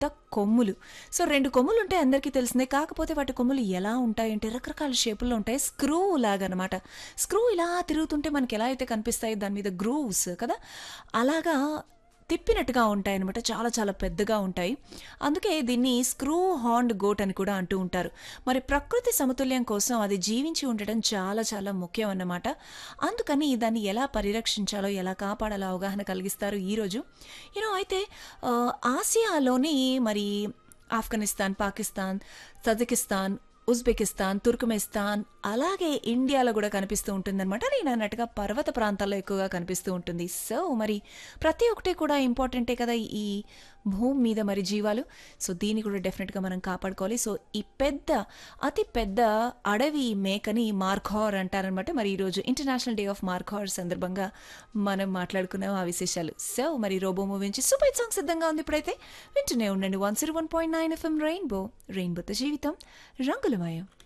కొమ్ములు. సో 2 కొమ్ములుంటే అందరికీ తెలిసిందే. కాకపోతే వాటి కొమ్ములు ఎలా ఉంటాయంటే రకరకాల షేపుల్లో ఉంటాయి. స్క్రూ లాగనమాట. స్క్రూ ఇలా తిరుగుతుంటే మనకెలా అయితే కనిపిస్తాయి దాని మీద గ్రూవ్స్ కదా! అలాగా తిప్పినట్టుగా ఉంటాయనమాట. చాలా చాలా పెద్దగా ఉంటాయి. అందుకే దీన్ని స్క్రూ హార్న్డ్ గోట్ అని కూడా అంటూ ఉంటారు. మరి ప్రకృతి సమతుల్యం కోసం అది జీవించి ఉండటం చాలా చాలా ముఖ్యం అన్నమాట. అందుకని దాన్ని ఎలా పరిరక్షించాలో, ఎలా కాపాడాలో అవగాహన కలిగిస్తారు ఈరోజు. అయితే ఆసియాలోని మరి ఆఫ్ఘనిస్తాన్, పాకిస్తాన్, తజికిస్తాన్, ఉజ్బెకిస్తాన్, తుర్కమెస్తాన్ అలాగే ఇండియాలో కూడా కనిపిస్తూ ఉంటుందన్నమాట. నేను అన్నట్టుగా పర్వత ప్రాంతాల్లో ఎక్కువగా కనిపిస్తూ ఉంటుంది. సో మరి ప్రతి ఒక్కటి కూడా ఇంపార్టెంటే కదా ఈ భూమి మీద మరి జీవాలు. సో దీన్ని కూడా డెఫినెట్గా మనం కాపాడుకోవాలి. సో ఈ అతి పెద్ద అడవి మేకని మార్ఖార్ అంటారనమాట. మరి ఈరోజు ఇంటర్నేషనల్ డే ఆఫ్ మార్ఖార్ సందర్భంగా మనం మాట్లాడుకున్నాం ఆ విశేషాలు. సో మరి రోబో మూవీ నుంచి సూపర్ సాంగ్ సిద్ధంగా ఉంది. ఇప్పుడైతే వింటూనే ఉండండి 101.9 FM రెయిన్బోతో జీవితం రంగులమయం.